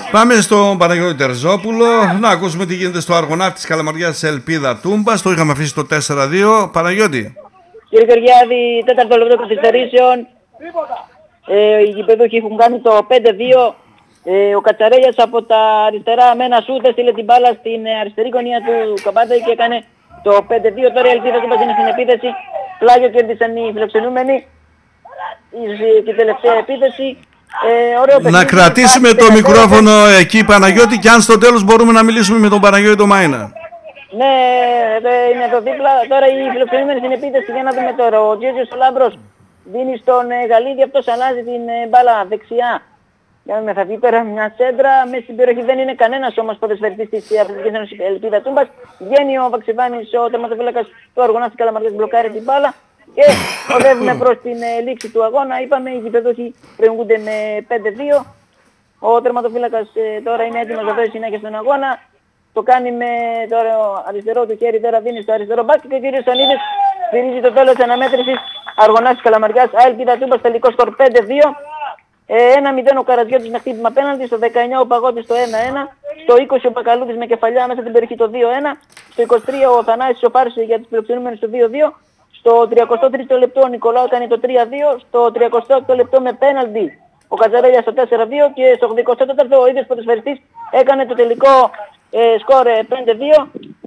Πάμε στον Παναγιώτη Τερζόπουλο να ακούσουμε τι γίνεται στο Αργοναύτης Καλαμαριάς Ελπίδα Τούμπας. Το είχαμε αφήσει το 4-2. Παναγιώτη. Κύριε Γεωργιάδη, τέταρτο λεπτό καθυστερήσεων. Οι γηπεδούχοι έχουν κάνει το 5-2. Ο Κατσαρέλιας από τα αριστερά με ένα σούτ έστειλε την μπάλα στην αριστερή γωνία του Καμπάντα και έκανε το 5-2. Τώρα η Ελπίδα Τούμπας είναι στην επίθεση. Πλάγιο κέρδισαν οι φιλοξενούμενοι. Και τελευταία επίθεση. Να κρατήσουμε το μικρόφωνο εκεί, Παναγιώτη, και αν στο τέλος μπορούμε να μιλήσουμε με τον Παναγιώτη το Μάινα. Ναι, είναι εδώ δίπλα. Τώρα οι φιλοξενούμενοι στην επίθεση, για να δούμε τώρα. Ο Τζέζιος ο Λάμπρος δίνει στον Γαλίδη, αυτός αλλάζει την μπάλα δεξιά. Για να δούμε, θα βγει τώρα μια σέντρα. Μέσα στην περιοχή δεν είναι κανένας όμως ποδοσφαιριστής της Αθλητικής Ένωσης Ελπίδα Τούμπας. Βγαίνει ο Βαξιβάνης, ο τερματοφύλακας του Αργοναύτη Καλαμαριάς, μπλοκάρει την μπάλα. Και οδεύουμε προς την λήξη του αγώνα. Είπαμε, οι γηπεδούχοι προηγούνται με 5-2. Ο τερματοφύλακας τώρα είναι έτοιμος να δώσει συνέχεια στον αγώνα. Το κάνει με τώρα αριστερό του χέρι, τώρα δίνει στο αριστερό μπακ και ο κύριος Σανίδης στηρίζει το τέλος της αναμέτρησης. Αργοναύτης Καλαμαριάς, Ελπίδα Τούμπας, τελικό σκορ 5-2. 1-0 ο Καραζιώτης με χτύπημα πέναλτι, στο 19 ο Παγώτης το 1-1, στο 20 ο Πακαλούδης με κεφαλιά μέσα στην περιοχή το 2-1, στο 23 ο Θανάσης ο Πάρης για τους φιλοξενούμενους το 2-2, στο 33ο λεπτό ο Νικολάου έκανε το 3-2, στο 38ο λεπτό με πέναλτι ο Κατσαρέλιας το 4-2 και στο 24ο ο ίδιος ποδοσφαιριστής έκανε το τελικό σκορ 5-2.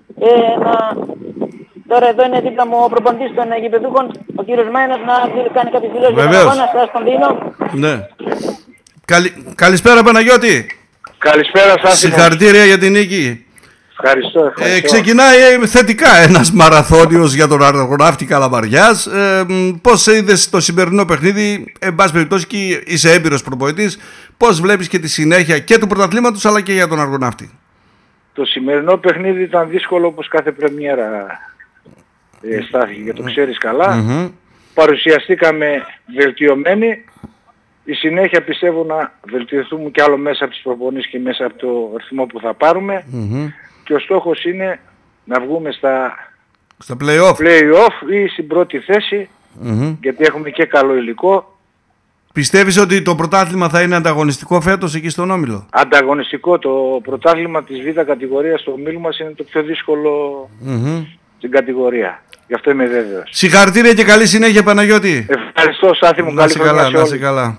Τώρα εδώ είναι δίπλα μου ο προπονητής των γηπεδούχων, ο κύριος Μάινας, να κάνει κάποιες δηλώσεις για τον αγώνα. Σας τον δίνω. Ναι. Καλησπέρα Παναγιώτη. Καλησπέρα σας. Συγχαρητήρια για την νίκη. Ευχαριστώ. Ξεκινάει θετικά ένας μαραθώνιος για τον Αργοναύτη Καλαμαριάς. Πώς είδες το σημερινό παιχνίδι, εν πάση περιπτώσει και είσαι έμπειρος προπονητής, πώς βλέπεις και τη συνέχεια και του πρωταθλήματος αλλά και για τον Αργοναύτη? Το σημερινό παιχνίδι ήταν δύσκολο όπως κάθε πρεμιέρα στάθηκε και το ξέρεις καλά. Παρουσιαστήκαμε βελτιωμένοι. Η συνέχεια πιστεύω να βελτιωθούμε κι άλλο μέσα από τις προπονήσεις και μέσα από το ρυθμό που θα πάρουμε. Και ο στόχος είναι να βγούμε στα play-off ή στην πρώτη θέση, γιατί έχουμε και καλό υλικό. Πιστεύεις ότι το πρωτάθλημα θα είναι ανταγωνιστικό φέτος εκεί στον Όμιλο? Ανταγωνιστικό. Το πρωτάθλημα της Β' κατηγορίας στο Όμιλο μας είναι το πιο δύσκολο στην κατηγορία. Γι' αυτό είμαι βέβαιος. Συγχαρητήρια και καλή συνέχεια Παναγιώτη. Ευχαριστώ Σάθη μου. Να είσαι καλά.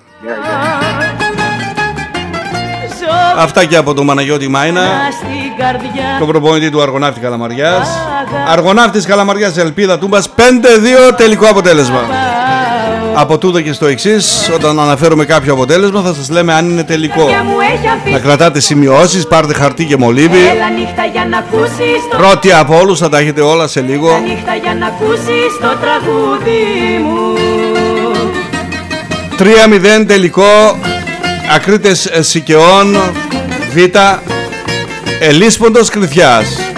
Αυτά και από τον Παναγιώτη Μάινα, τον προπονητή του Αργοναύτη Καλαμαριάς. Αργοναύτης Καλαμαριάς Ελπίδα Τούμπας 5-2 τελικό αποτέλεσμα. Από τούτο και στο εξής, όταν αναφέρουμε κάποιο αποτέλεσμα θα σας λέμε αν είναι τελικό. Να κρατάτε σημειώσεις, πάρτε χαρτί και μολύβι. Πρώτοι από όλους, θα τα έχετε όλα σε λίγο. 3-0 τελικό, Ακρίτες Σικαιών Β, Ελίσποντος Κρυθιάς.